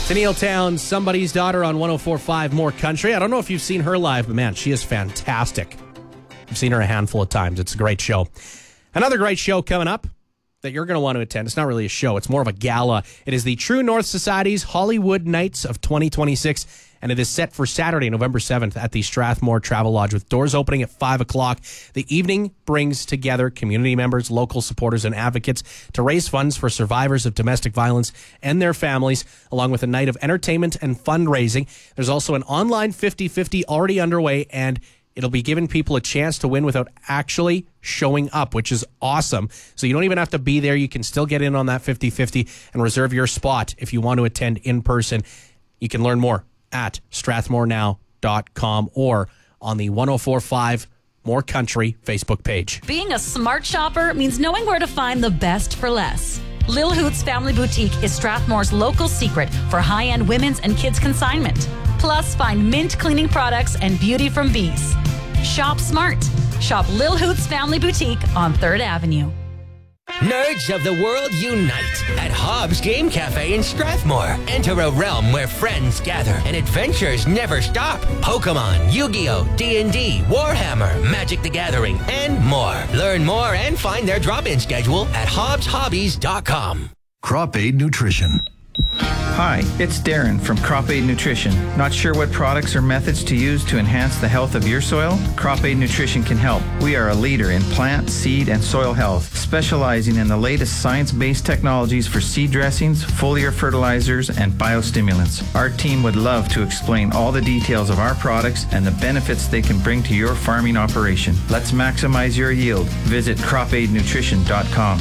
Tennille Town, Somebody's Daughter on 104.5 More Country. I don't know if you've seen her live, but man, she is fantastic. I've seen her a handful of times. It's a great show. Another great show coming up that you're going to want to attend. It's not really a show. It's more of a gala. It is the True North Society's Hollywood Nights of 2026, and it is set for Saturday, November 7th at the Strathmore Travel Lodge with doors opening at 5 o'clock. The evening brings together community members, local supporters, and advocates to raise funds for survivors of domestic violence and their families, along with a night of entertainment and fundraising. There's also an online 50-50 already underway, and it'll be giving people a chance to win without actually showing up, which is awesome. So you don't even have to be there. You can still get in on that 50-50 and reserve your spot if you want to attend in person. You can learn more at strathmorenow.com or on the 104.5 More Country Facebook page. Being a smart shopper means knowing where to find the best for less. Lil Hoots Family Boutique is Strathmore's local secret for high-end women's and kids' consignment. Plus, find mint cleaning products and beauty from bees. Shop smart. Shop Lil Hoots Family Boutique on 3rd Avenue. Nerds of the world unite at Hobbs Game Cafe in Strathmore. Enter a realm where friends gather and adventures never stop. Pokemon, Yu-Gi-Oh!, D&D, Warhammer, Magic the Gathering, and more. Learn more and find their drop-in schedule at hobbshobbies.com. Crop Aid Nutrition. Hi, it's Darren from Crop Aid Nutrition. Not sure what products or methods to use to enhance the health of your soil? Crop Aid Nutrition can help. We are a leader in plant, seed, and soil health, specializing in the latest science-based technologies for seed dressings, foliar fertilizers, and biostimulants. Our team would love to explain all the details of our products and the benefits they can bring to your farming operation. Let's maximize your yield. Visit cropaidnutrition.com.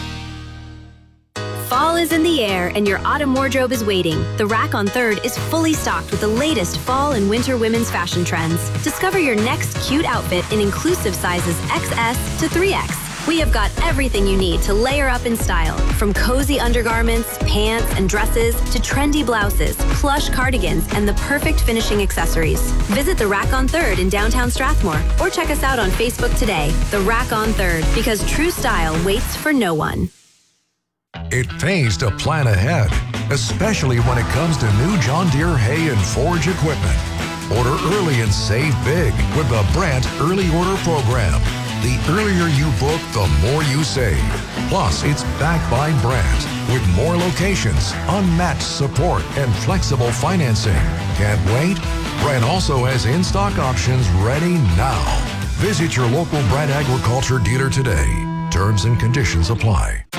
Fall is in the air and your autumn wardrobe is waiting. The Rack on 3rd is fully stocked with the latest fall and winter women's fashion trends. Discover your next cute outfit in inclusive sizes XS to 3X. We have got everything you need to layer up in style, from cozy undergarments, pants, and dresses to trendy blouses, plush cardigans, and the perfect finishing accessories. Visit The Rack on 3rd in downtown Strathmore or check us out on Facebook today. The Rack on 3rd, because true style waits for no one. It pays to plan ahead, especially when it comes to new John Deere hay and forage equipment. Order early and save big with the Brandt Early Order Program. The earlier you book, the more you save. Plus, it's backed by Brandt with more locations, unmatched support, and flexible financing. Can't wait? Brandt also has in-stock options ready now. Visit your local Brandt Agriculture dealer today. Terms and conditions apply.